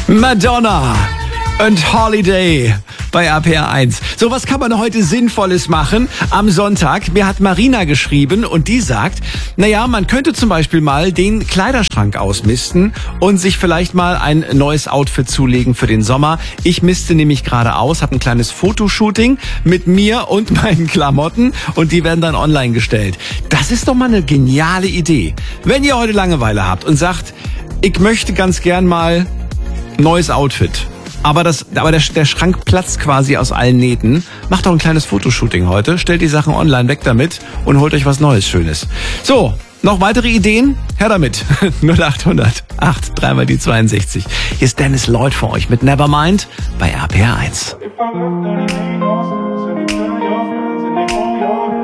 Madonna und Holiday bei RPR 1. So, was kann man heute Sinnvolles machen am Sonntag? Mir hat Marina geschrieben und die sagt, naja, man könnte zum Beispiel mal den Kleiderschrank ausmisten und sich vielleicht mal ein neues Outfit zulegen für den Sommer. Ich miste nämlich gerade aus, habe ein kleines Fotoshooting mit mir und meinen Klamotten und die werden dann online gestellt. Das ist doch mal eine geniale Idee. Wenn ihr heute Langeweile habt und sagt, ich möchte ganz gern mal neues Outfit, aber der Schrank platzt quasi aus allen Nähten. Macht doch ein kleines Fotoshooting heute, stellt die Sachen online, weg damit und holt euch was Neues Schönes. So, noch weitere Ideen? Her damit. 0800 8 3 die 62. Hier ist Dennis Lloyd für euch mit Nevermind bei RPR 1.